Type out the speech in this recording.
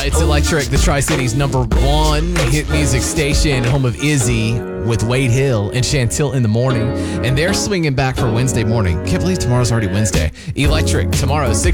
It's Electric, the Tri-Cities #1 hit music station, home of Izzy with Wade Hill and Chantil in the morning. And they're swinging back for Wednesday morning. Can't believe tomorrow's already Wednesday. Electric tomorrow, 6